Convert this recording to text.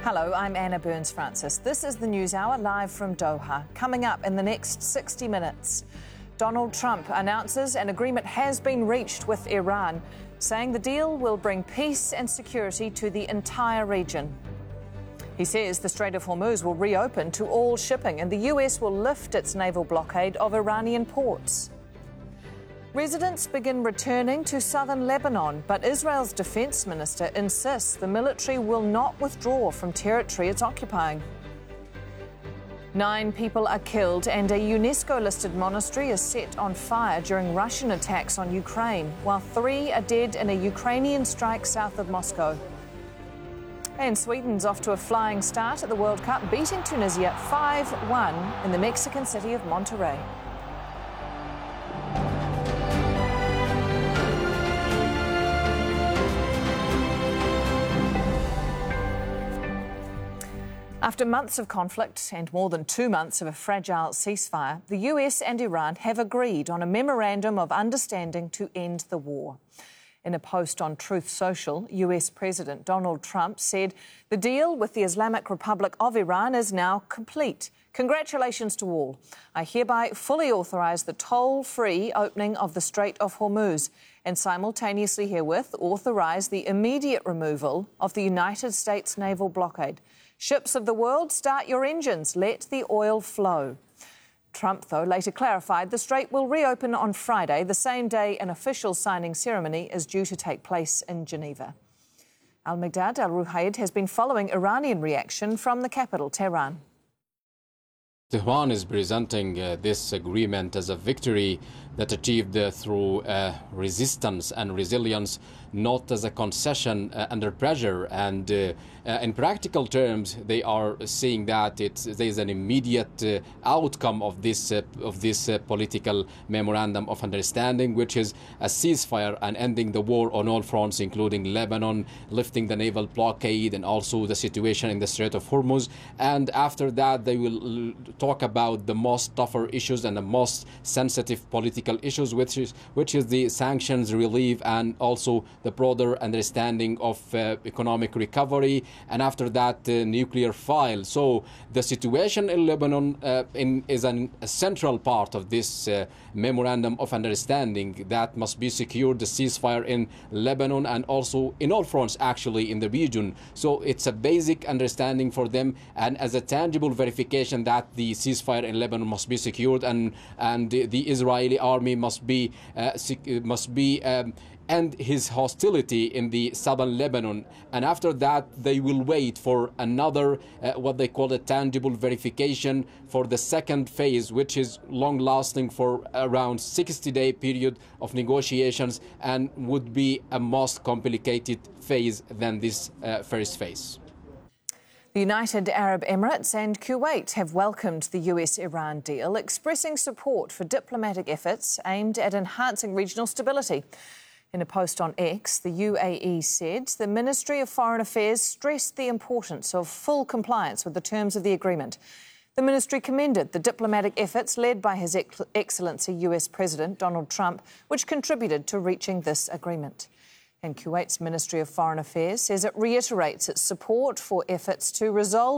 Hello, I'm Anna Burns-Francis. This is the News Hour live from Doha. Coming up in the next 60 minutes, Donald Trump announces an agreement has been reached with Iran, saying the deal will bring peace and security to the entire region. He says the Strait of Hormuz will reopen to all shipping and the US will lift its naval blockade of Iranian ports. Residents begin returning to southern Lebanon, but Israel's defence minister insists the military will not withdraw from territory it's occupying. 9 people are killed and a UNESCO-listed monastery is set on fire during Russian attacks on Ukraine, while 3 are dead in a Ukrainian strike south of Moscow. And Sweden's off to a flying start at the World Cup, beating Tunisia 5-1 in the Mexican city of Monterrey. After months of conflict and more than 2 months of a fragile ceasefire, the US and Iran have agreed on a memorandum of understanding to end the war. In a post on Truth Social, US President Donald Trump said the deal with the Islamic Republic of Iran is now complete. Congratulations to all. I hereby fully authorise the toll-free opening of the Strait of Hormuz and simultaneously herewith authorise the immediate removal of the United States naval blockade. Ships of the world, start your engines. Let the oil flow. Trump, though, later clarified the strait will reopen on Friday, the same day an official signing ceremony is due to take place in Geneva. Al-Migdad Al-Ruhayd has been following Iranian reaction from the capital, Tehran. Tehran is presenting this agreement as a victory that achieved through resistance and resilience, not as a concession under pressure. And in practical terms, they are seeing that there is an immediate outcome of this political memorandum of understanding, which is a ceasefire and ending the war on all fronts, including Lebanon, lifting the naval blockade, and also the situation in the Strait of Hormuz. And after that, they will talk about the most tougher issues and the most sensitive political issues, which is the sanctions relief and also the broader understanding of economic recovery, and after that nuclear file. So the situation in Lebanon is a central part of this memorandum of understanding that must be secured, the ceasefire in Lebanon and also in all fronts actually in the region. So it's a basic understanding for them, and as a tangible verification that the ceasefire in Lebanon must be secured and the Israeli army must be end his hostility in the southern Lebanon. And after that, they will wait for another, what they call a tangible verification for the second phase, which is long-lasting for around 60-day period of negotiations and would be a most complicated phase than this first phase. The United Arab Emirates and Kuwait have welcomed the US-Iran deal, expressing support for diplomatic efforts aimed at enhancing regional stability. In a post on X, the UAE said the Ministry of Foreign Affairs stressed the importance of full compliance with the terms of the agreement. The ministry commended the diplomatic efforts led by His Excellency US President Donald Trump, which contributed to reaching this agreement. And Kuwait's Ministry of Foreign Affairs says it reiterates its support for efforts to resolve